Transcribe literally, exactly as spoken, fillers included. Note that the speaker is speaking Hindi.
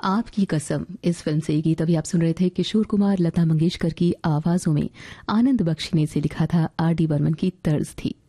आपकी कसम इस फिल्म से ये गीत अभी आप सुन रहे थे किशोर कुमार लता मंगेशकर की आवाजों में। आनंद बख्शी ने इसे लिखा था, आर डी बर्मन की तर्ज थी।